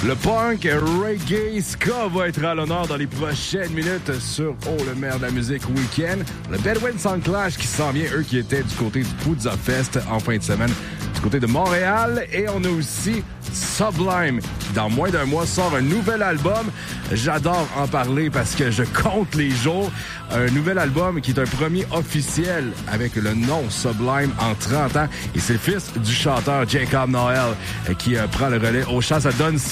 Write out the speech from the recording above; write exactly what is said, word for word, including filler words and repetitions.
Le punk, reggae, ska va être à l'honneur dans les prochaines minutes sur Oh, le maire de la musique week-end. Le Bedouin Sound Clash qui s'en vient, eux qui étaient du côté du Poudza Fest en fin de semaine, du côté de Montréal. Et on a aussi Sublime qui, dans moins d'un mois, sort un nouvel album. J'adore en parler parce que je compte les jours. Un nouvel album qui est un premier officiel avec le nom Sublime en trente ans. Et c'est le fils du chanteur Jacob Noel qui euh, prend le relais au chant. Ça donne